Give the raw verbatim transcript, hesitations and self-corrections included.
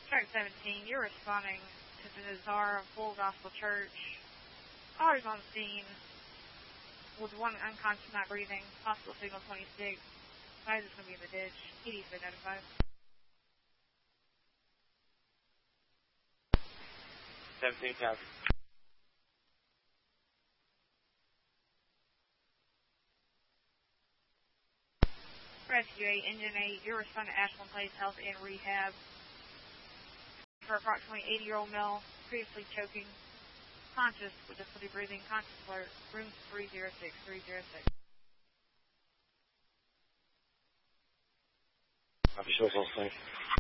Track seventeen, you're responding to the Nazara Full Gospel Church. Callers on scene with one unconscious, not breathing. Hospital signal twenty-six. Guys is going to be in the ditch. He needs to be identified. seventeen copy. Rescue eight, Engine eight, you're responding to Ashland Place Health and Rehab for approximately eighty-year-old male, previously choking, conscious with difficulty breathing, conscious alert, room three oh six, three oh six. Copy, show us all safe.